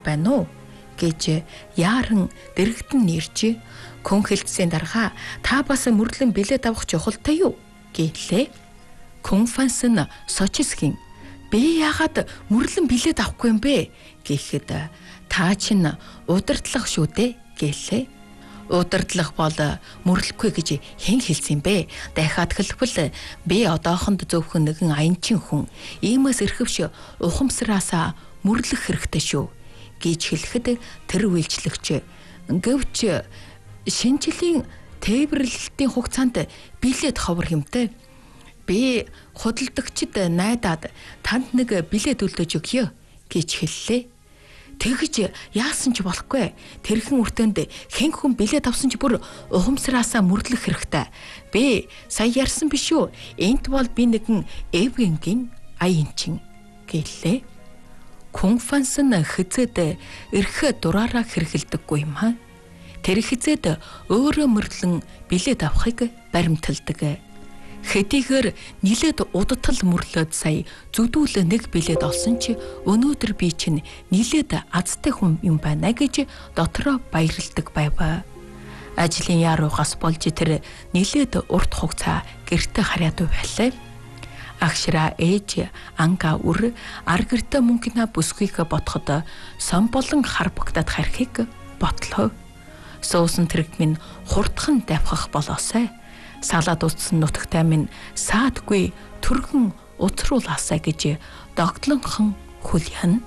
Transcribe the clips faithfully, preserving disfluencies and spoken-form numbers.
байна уу гэж яаран дэрэгдэн нэрж хүн хэлтсийн дарга та бас мөрлөн билет авах чухалтай юу гэлээ. Хүн фанс нь сочисхийн би яагаад мөрлөн билет авахгүй юм бэ гэхэд та чинь удирдлага шүү дээ гэлээ. Удирдлага бол мөрлөхгүй гэж хэн хэлсэн бэ? Дахиад хэлбэл би одоохонд зөвхөн нэгэн аянчин хүн. Иймээс эрхэвч ухамсараасаа мөрлөх хэрэгтэй шүү гэж хэлэхэд тэр үйлчлэгч гэвч шинжлэлийн тээвэрлэлтийн хугацаанд билет ховор хэмтэй. Би худалдагчид найдаад танд нэг билет үлдээж өгье гэж хэллээ. Тэгж яасан ч болохгүй. Тэрхэн үртэнд хэн хүн билет авсан ч бүр ухамсараасаа мөрлөх хэрэгтэй. Би сая ярьсан биш үү? Энд бол би нэгэн Евгенийн аянчин гэлээ. Хүн фанс нь хизээд эрх дураараа хэрэгэлдэггүй юм аа. Тэр хизээд өөрөө мөрлөн билет авахыг баримталдаг. Хэдийгээр нилээд удтал мөрлөөд сая зүдүүл нэг билет олсон ч өнөөдөр би чинь нилээд азтай хүн юм байна гэж дотроо баярлдаг байв. Ажлын яруугаас болж тэр нилээд урт хугацаа гэрте хараад байлаа. Агшра ээж анга үр аргэртэ мөнгөна бүсгүйг ботход сон болон хар богдод харихыг ботлоо. Суусан тэрэг минь хурдхан давхах болоосай. Салаад утсан нутагтай минь саадгүй түргэн уцруулаасай гэж догтлонхон хүлээн.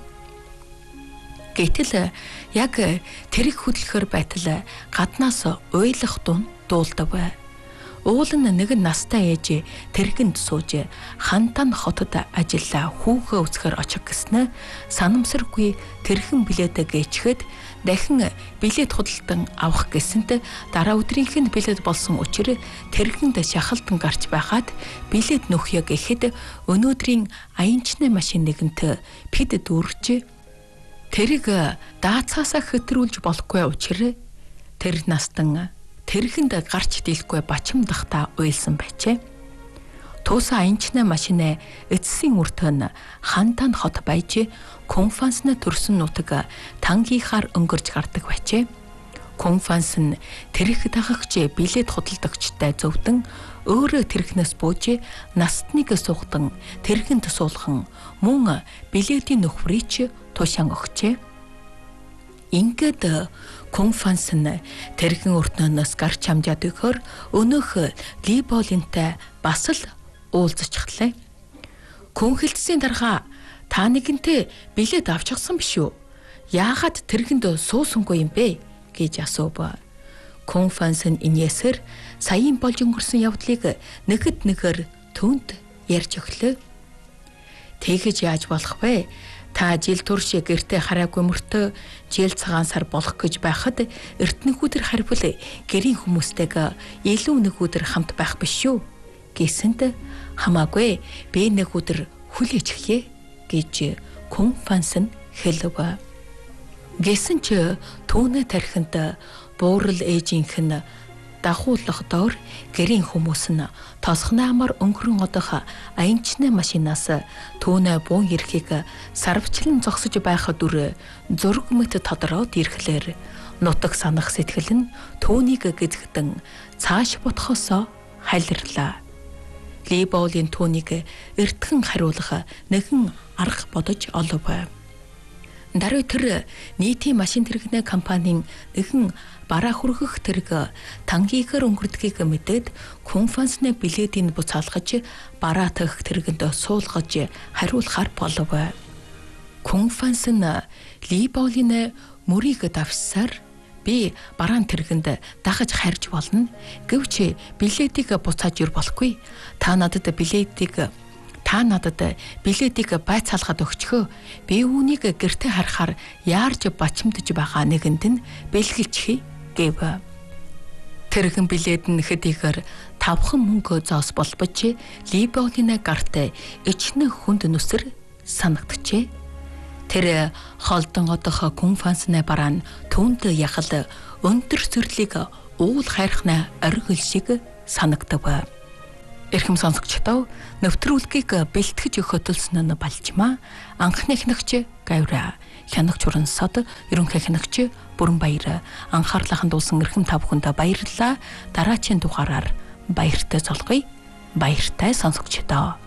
Гэтэл яг тэрэг хөдлөхөр байтал гаднаас уйлах дун дуулдав. Уул нь нэг настай ээж тэргэнд сууж хантан хотод ажиллаа хүүхээ үзэхэр очих гэснэ санамсаргүй тэрхэн билетэ гээчхэд дахин билет худалдан авах гэсэнт дараа өдрийнх нь билет болсон учраас тэрхэнд шахалтан гарч байхад билет нөхье гэхэд өнөөдрийн аянчны машин нэгэнт пид дүүрж тэрийг даацаасаа хэтрүүлж болохгүй учраас тэр настан тэрхэнд гарч дийлэхгүй бачимдахта уйлсан байжээ. Туусан аянчны машинэ эцсийн үртэн хантан хот байж конфансны төрсөн нутаг тангийнхаар өнгөрж гардаг байжээ. Конфанс нь тэрх дагагч билет худалдагчтай зөвдөн өөрөө тэрхнээс бууж настныг суугдан тэрхэнд суулхан мөн билетийн нөхрийч тушаан өгчээ. Ингээд конфанс нь тэрхэн өртнөөс гарч хамжаад өгөхөр өнөөх либолинтай бас л уулзчихлаа. Хүн хэлтсийн дарга та нэгэнтээ билет авчихсан биш үү? Яагаад тэрхэнд суусангүй юм бэ гэж асуув. Конфанс нь инээсэр саяын болж өнгөрсөн явдлыг нэгэд нэгээр түнд ярьж өглөө. Тэгэж яаж болох вэ? Та жил турш гэртээ хараагүй мөртөө жил цагаан сар болох гэж байхад эртнэх өдөр харвал гэрийн хүмүүстэйг илүү нэг өдөр хамт байх биш шүү гэсэнд хамаагүй би нэг өдөр хүлээчихье гэж конфанс нь хэлв. Гэсэн ч түүнээ тархинд буурал ээжийнх нь дагуулах доор гэрийн хүмүүс нь тосхнамар өнгөрөн одох аянчны машинаас түүнээ буун ирэхийг сарвчлан зогсож байх дүр зург мэт тодороод ирэхлээр нутаг санах сэтгэл нь түүнийг гэзэгдэн цааш ботхосоо хайлрлаа. Либолийн түүнийг эртхэн хариулах нэгэн арга бодож олов. Даруй тэр нийтийн машин тэрэгнээ компанийн нэгэн бараа хүргэх тэрэг тангийнхаар өнгөрдгийг мэдээд конфансны билетийг буцаалгаж бараа тагх тэрэгэнд суулгаж хариулахар болов. Конфанс нь либолийн мөрийг давсаар би бараан тэрэгэнд дагаж харж болно. Гэвч билетийг буцааж ир болохгүй. Та надад билетийг Та надад билетийг байцаалгаад өгчхөө. Би үүнийг гэрте харахаар яарж бачимдж байгаа нэгэнд нь бэлгэлчихье гэв. Тэрхэн билет нь хэдийгээр тавхан мөнгө зоос болбож либолийн гарт ичнэ хүнд нүсэр санагджээ. Тэр холдон одох конфансны бараан түүнд яхал өндөр цэрлийг уул хайрхна оргил шиг санагдав. Эрхэм сонсогчдоо нэвтрүүлгийг бэлтгэж өгөх хөтөлсөн нь балжмаа. Анхны эхнэгч Гавра хянагч урансад ерөнхий хянагч Бүрэн Баяр анхаарлаа хандуулсан эрхэм та бүхэнд баярлалаа. Дараачийн дугаараар баяртай золгоё. Баяртай сонсогчдоо.